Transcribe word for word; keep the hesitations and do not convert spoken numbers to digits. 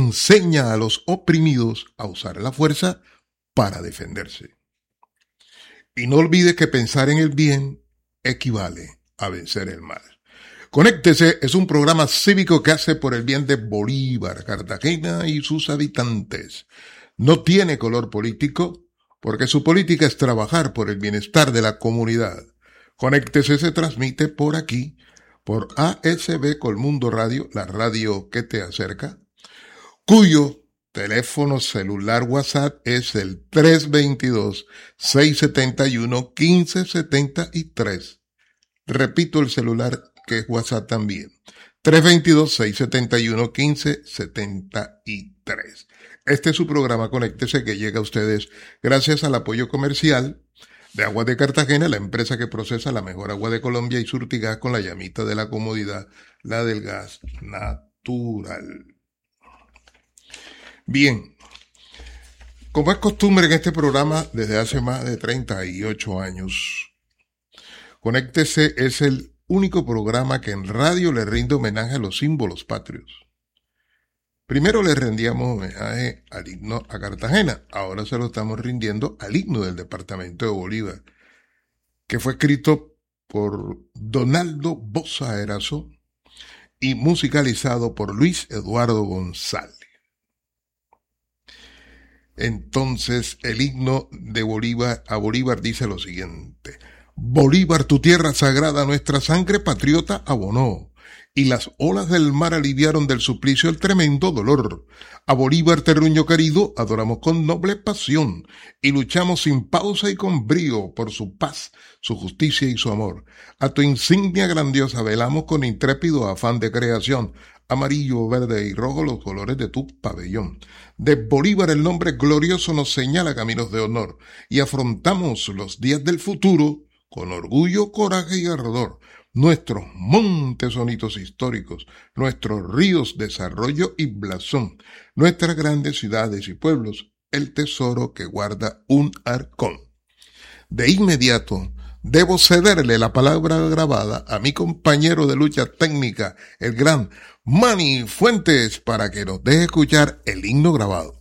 enseña a los oprimidos a usar la fuerza para defenderse. Y no olvide que pensar en el bien equivale a vencer el mal. Conéctese es un programa cívico que hace por el bien de Bolívar, Cartagena y sus habitantes. No tiene color político porque su política es trabajar por el bienestar de la comunidad. Conéctese se transmite por aquí, por A S B Colmundo Radio, la radio que te acerca, cuyo teléfono celular WhatsApp es el tres dos dos, seis siete uno, uno cinco siete tres. Repito el celular que es WhatsApp también. tres dos dos, seis siete uno, uno cinco siete tres. Este es su programa Conéctese que llega a ustedes gracias al apoyo comercial de Aguas de Cartagena, la empresa que procesa la mejor agua de Colombia, y Surtigas con la llamita de la comodidad, la del gas natural. Bien, como es costumbre en este programa desde hace más de treinta y ocho años, Conéctese es el único programa que en radio le rinde homenaje a los símbolos patrios. Primero le rendíamos homenaje al himno a Cartagena, ahora se lo estamos rindiendo al himno del departamento de Bolívar, que fue escrito por Donaldo Boza Erazo y musicalizado por Luis Eduardo González. Entonces el himno de Bolívar a Bolívar dice lo siguiente: Bolívar, tu tierra sagrada, nuestra sangre patriota abonó, y las olas del mar aliviaron del suplicio el tremendo dolor. A Bolívar, terruño querido, adoramos con noble pasión, y luchamos sin pausa y con brío por su paz, su justicia y su amor. A tu insignia grandiosa velamos con intrépido afán de creación, amarillo, verde y rojo los colores de tu pabellón. De Bolívar el nombre glorioso nos señala caminos de honor, y afrontamos los días del futuro con orgullo, coraje y ardor. Nuestros montes son hitos históricos, nuestros ríos desarrollo y blasón, nuestras grandes ciudades y pueblos, el tesoro que guarda un arcón. De inmediato, debo cederle la palabra grabada a mi compañero de lucha técnica, el gran Manny Fuentes, para que nos deje escuchar el himno grabado.